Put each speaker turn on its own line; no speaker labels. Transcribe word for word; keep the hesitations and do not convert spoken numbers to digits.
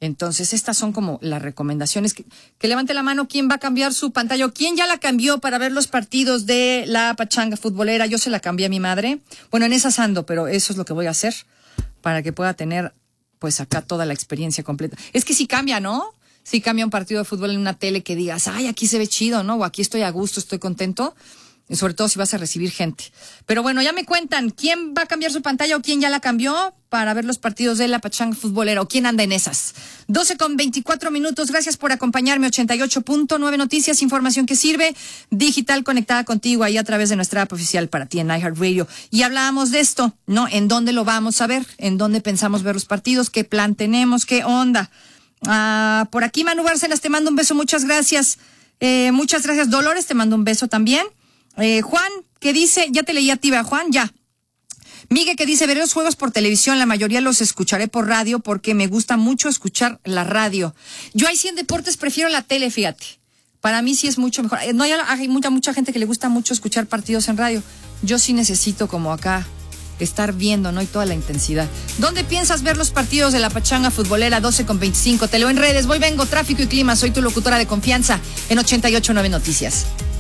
Entonces, estas son como las recomendaciones. Que, que levante la mano quién va a cambiar su pantalla o quién ya la cambió para ver los partidos de la pachanga futbolera. Yo se la cambié a mi madre. Bueno, en esas ando, pero eso es lo que voy a hacer para que pueda tener, pues, acá toda la experiencia completa. Es que sí cambia, ¿no? Sí cambia un partido de fútbol en una tele que digas, ay, aquí se ve chido, ¿no? O aquí estoy a gusto, estoy contento. Y sobre todo si vas a recibir gente. Pero bueno, ya me cuentan quién va a cambiar su pantalla o quién ya la cambió para ver los partidos de la pachanga futbolera o quién anda en esas. doce con veinticuatro minutos. Gracias por acompañarme. ochenta y ocho punto nueve Noticias, información que sirve. Digital conectada contigo ahí a través de nuestra app oficial para ti en iHeartRadio. Y hablábamos de esto, ¿no? ¿En dónde lo vamos a ver? ¿En dónde pensamos ver los partidos? ¿Qué plan tenemos? ¿Qué onda? Ah, por aquí Manu Bárcenas, te mando un beso. Muchas gracias. Eh, muchas gracias. Dolores, te mando un beso también. Eh, Juan, que dice, ya te leí a ti, ¿verdad, Juan? Ya. Miguel, que dice, veré los juegos por televisión, la mayoría los escucharé por radio porque me gusta mucho escuchar la radio. Yo ahí sí en deportes prefiero la tele, fíjate. Para mí sí es mucho mejor. No hay, hay mucha, mucha gente que le gusta mucho escuchar partidos en radio. Yo sí necesito como acá estar viendo, ¿no? Y toda la intensidad. ¿Dónde piensas ver los partidos de la pachanga futbolera? Doce con veinticinco. Te leo en redes. Voy, vengo, tráfico y clima. Soy tu locutora de confianza en ochenta y ocho punto nueve Noticias.